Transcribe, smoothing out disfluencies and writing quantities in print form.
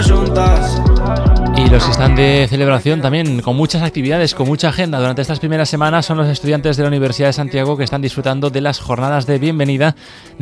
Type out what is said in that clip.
juntas. Y los que están de celebración también, con muchas actividades, con mucha agenda durante estas primeras semanas, son los estudiantes de la Universidad de Santiago, que están disfrutando de las jornadas de bienvenida